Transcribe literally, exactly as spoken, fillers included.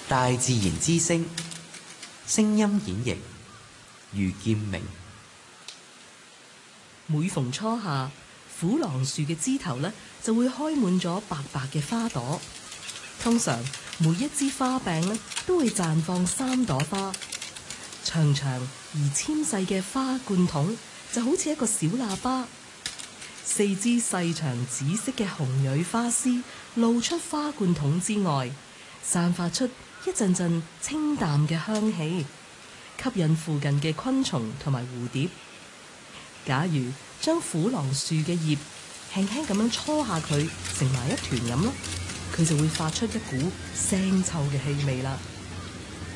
大自然之聲，聲音演繹余劍明。 每逢初夏，虎廊樹嘅枝頭呢就會開滿咗白白嘅花朵。通常每一支花柄呢都會綻放三朵花。長長而纖細嘅花冠筒就好似一個小喇叭，四支細長紫色嘅雄蕊花絲露出花冠筒之外，散發出一陣陣清淡嘅香氣，吸引附近嘅昆蟲同埋蝴蝶。假如將虎廊樹嘅葉輕輕咁樣搓下佢，成埋一團咁咯，佢就會發出一股腥臭嘅氣味啦。